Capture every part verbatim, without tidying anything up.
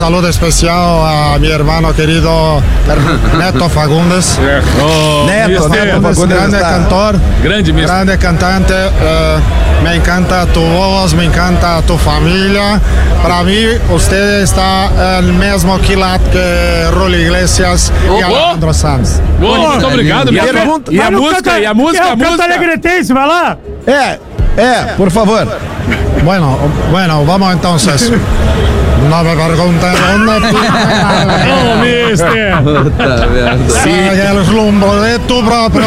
Saludo especial a mi hermano querido Neto Fagundes. Oh, Neto, Neto Fagundes, grande cantor, grande, grande cantante. Uh, me encanta tu voz, me encanta tu familia. Para mí, usted está el mismo quilate que Rulio Iglesias oh, e Alejandro Sanz. Oh, muito obrigado, minha pergunta. E a música, e a música, a música. Alegretense, vai lá. É, é, por favor. Bueno, bueno, vamos entonces. No me pregunten dónde. Oh, mister. Sigue el rumbo de tu próprio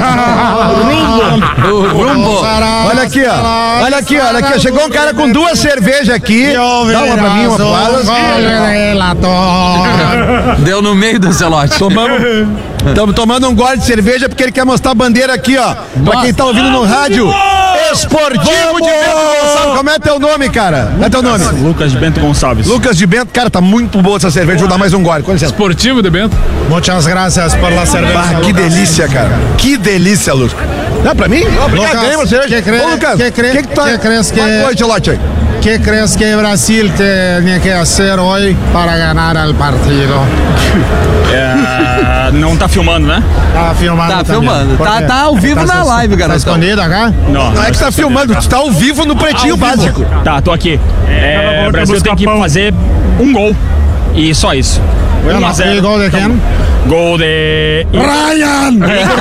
rumbo. rumbo. Olha aqui, ó. Olha aqui, olha aqui. Chegou um cara com duas cervejas aqui. Dá uma pra mim, uma pro Alas. Deu no meio do celote. Tomamos. Estamos tomando um gole de cerveja porque ele quer mostrar a bandeira aqui, ó. Pra quem tá ouvindo no rádio. Esportivo de Bento Gonçalves. Como é teu nome, cara? Como é teu nome? Lucas de Bento Gonçalves. Lucas de Bento, cara, tá muito boa essa cerveja. Vou dar mais um gole. Com licença. Esportivo de Bento. Muitas graças por la cerveja. Ah, que delícia, cara. Que delícia, Lucas. Dá pra mim? Obrigado, ganhei uma cerveja. Que Ô, Lucas, que cre... que que tá... que crees que... Oi, Gelote aí. ¿Qué crees que Brasil tenía que hacer hoy para ganar el partido? É, não tá filmando, né? Tá filmando. Tá filmando. Tá, tá ao vivo tá na live, garoto. Tá escondido acá? Não. Não é que tá filmando, tu tá ao vivo no Pretinho Básico. Tá, tô aqui. É, o Brasil tem que fazer um gol. E só isso. Bueno, ¿y gol de quién? Gol de... Ryan!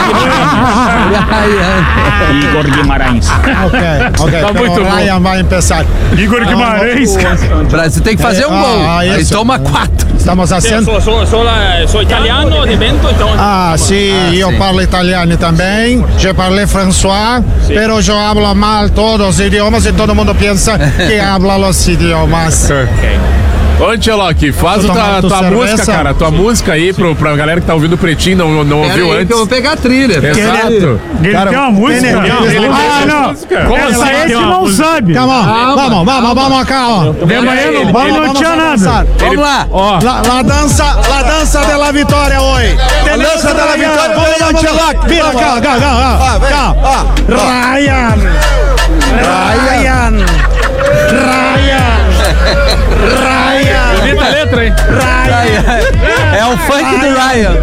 Igor Guimarães. Ok, ok. Tá muito bom. Ryan vai começar. Igor Guimarães. O Brasil tem que fazer um gol. Ah, Aí toma quatro. Estamos haciendo... Sou, sou, sou, sou italiano de Bento, então... Ah, sim, ah, eu sim. Parlo italiano também. Je parle François, sim. Pero eu hablo mal todos os idiomas e todo mundo pensa que habla os idiomas. Ok. Ô, Ancelotti, faz tua, tua música, cara, tua música aí pro, pra galera que tá ouvindo o Pretinho, não, não ouviu aí, antes. Eu vou pegar a trilha. Exato. Ele, ele cara, tem uma música? Ele, ele, ele ah, não. Música. Como assim? Esse não sabe. Calma, ah, vamos, vamos, vamos, calma. De manhã no bar não tinha nada. Vamos lá. Ó. La, la dança, la dança de la vitória hoje. A dança da vitória. Vamos, Ancelotti. Vira, cá, cá, cá, cá. Ryan. Ryan. Ryan. Ryan. Bonita letra, hein? Ryan. É o funk do Ryan.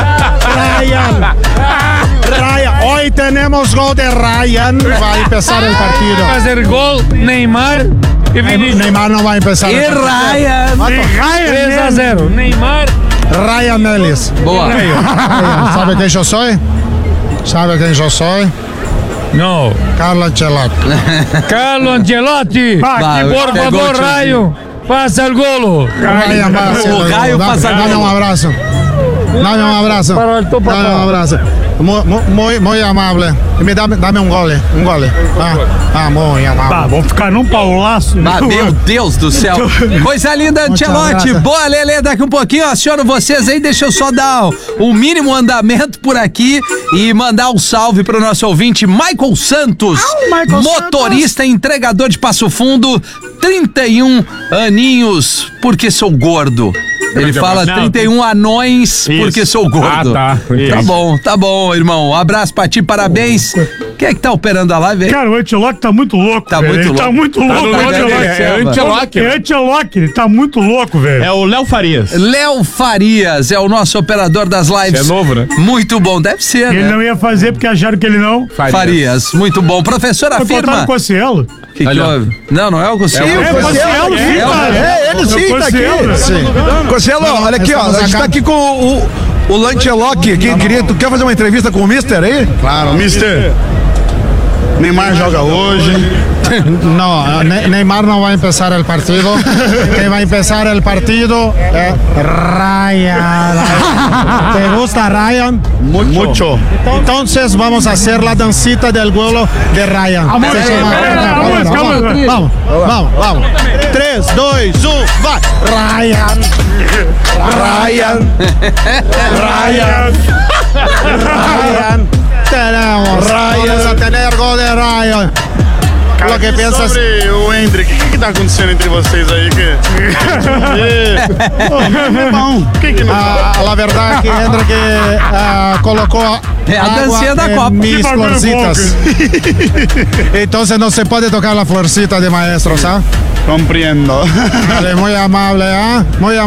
Ryan. Ryan. Hoy tenemos gol de Ryan. Vai empezar el partido. Fazer gol, Neymar e Vinícius. Neymar não vai empezar. E Ryan. três a zero. Neymar. Ryan Ellis. Boa. Ryan. Sabe quem eu sou? Sabe quem eu sou? Não. Carlo Ancelotti. Carlo Ancelotti. Vai, por favor, Raio, faça o golo. Ryan, o Raio passa Dá-me um abraço. Dá-me um abraço. Dá-me um abraço. Muito, muito amável. Me dá, dá-me um gole. Um gole. Ah, ah muito amável. Tá, vamos ficar num paulaço. Ah, meu Deus do céu. Coisa linda, Ancelotti. Boa, Lelê. Daqui um pouquinho eu aciono vocês aí. Deixa eu só dar o mínimo andamento por aqui e mandar um salve pro nosso ouvinte Michael Santos. Ah, Michael motorista e entregador de Passo Fundo. trinta e um aninhos, porque sou gordo. Ele fala trinta e um anões porque sou gordo. Ah, tá. Tá bom, tá bom, irmão. Um abraço pra ti, parabéns. Quem é que tá operando a live aí? Cara, o Ancelotti tá muito louco. Tá velho. muito ele louco. Tá muito louco. Tá o Ancelotti. é Ancelotti. É Ancelotti, ele tá muito louco, velho. É o Léo Farias. Léo Farias é o nosso operador das lives. Isso é novo, né? Muito bom, deve ser, Ele né? não ia fazer porque acharam que ele não. Farias, Farias. Muito bom. Professor, Foi afirma. cortado com o Cossielo. Que que houve? Não, não é o Cossielo. É o Cossielo, sim, é, cara. é, ele sim, tá aqui. Cossielo, olha aqui, ó. A gente tá aqui com o, o Lancelotti aqui. Queria, tu quer fazer uma entrevista com o Mister aí? Claro, Mister. Neymar joga hoje. No, ne Neymar no va a empezar el partido. Quien va a empezar el partido es Ryan. ¿Te gusta Ryan? Mucho. Mucho. Entonces vamos a hacer la dancita del vuelo de Ryan. Vamos, Se llama- vamos, vamos, vamos. vamos, vamos, vamos. tres, dos, uno, va. Ryan. Ryan. Ryan. Ryan. Tenemos. Ryan. Vamos a tener gol de Ryan. Cara, lo que e piensas... sobre o Hendrick, o que que tá acontecendo entre vocês aí? Que... oh, é bom. O que que não Ah, la verdad que Hendrick ah, colocó É a dancinha da agua Copa. en mis Que bagulho florcitas. Entonces no se puede tocar la florcita de maestro, ¿sabes? Compreendo. Vale, muy amable, ¿ah? Muy amable.